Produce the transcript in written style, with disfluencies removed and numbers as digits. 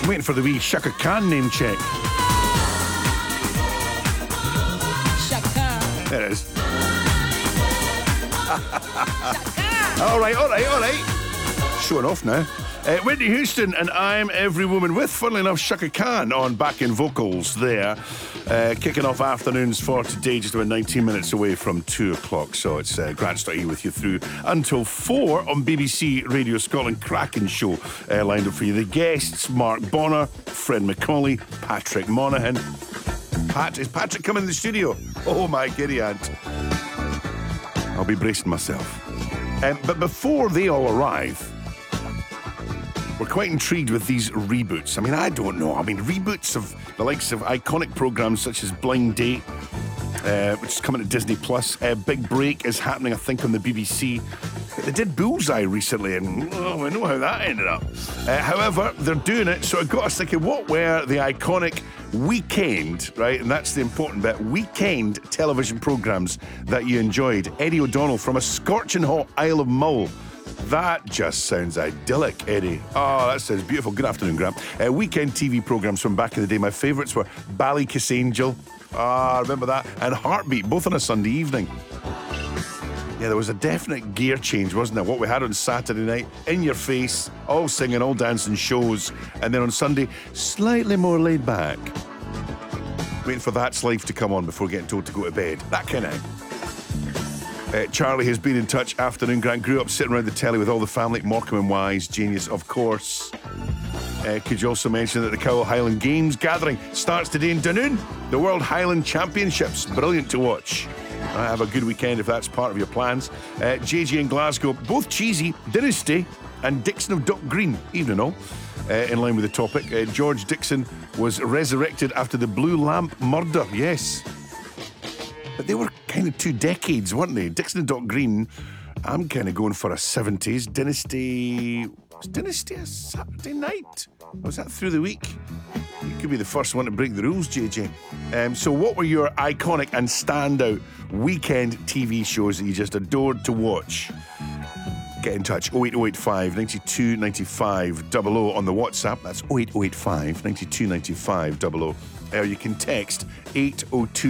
I'm waiting for the wee Shaka Khan name check. There it is. All right. Showing off now. Whitney Houston and I'm Every Woman with, funnily enough, Shaka Khan on backing vocals there. Kicking off afternoons for today, just about 19 minutes away from 2 o'clock. So it's Grant Stotty with you through until 4 on BBC Radio Scotland. Cracking show lined up for you. The guests, Mark Bonner, Fred McCauley, Patrick Monaghan. Is Patrick coming in the studio? Oh, my giddy aunt. I'll be bracing myself. But before they all arrive, we're quite intrigued with these reboots. I mean, I don't know. I mean, reboots of the likes of iconic programmes such as Blind Date, which is coming to Disney+. Big Break is happening, I think, on the BBC. They did Bullseye recently, and we know how that ended up. However, they're doing it, so it got us thinking, what were the iconic weekend, right? And that's the important bit. Weekend television programmes that you enjoyed. Eddie O'Donnell from a scorching hot Isle of Mull. That just sounds idyllic, Eddie. Oh, that sounds beautiful. Good afternoon, Grant. Weekend TV programmes from back in the day. My favourites were Ballykissangel. I remember that. And Heartbeat, both on a Sunday evening. Yeah, there was a definite gear change, wasn't there? What we had on Saturday night, in your face, all singing, all dancing shows. And then on Sunday, slightly more laid back. Waiting for That's Life to come on before getting told to go to bed. That kind of thing. Charlie has been in touch. Afternoon, Grant. Grew up sitting around the telly with all the family. Morecambe and Wise, genius, of course. Could you also mention that the Cowell Highland Games gathering starts today in Dunoon? The World Highland Championships. Brilliant to watch. Have a good weekend if that's part of your plans. JJ in Glasgow, both cheesy. Dynasty and Dixon of Dock Green. Evening all. In line with the topic, George Dixon was resurrected after the Blue Lamp murder. Yes. But they were kind of 2 decades, weren't they? Dixon and Dock Green, I'm kind of going for a 70s. Dynasty... Was Dynasty a Saturday night? Or was that through the week? You could be the first one to break the rules, JJ. So what were your iconic and standout weekend TV shows that you just adored to watch? Get in touch. 08085 92 95 00 on the WhatsApp. That's 08085 92 95 00. Or you can text 802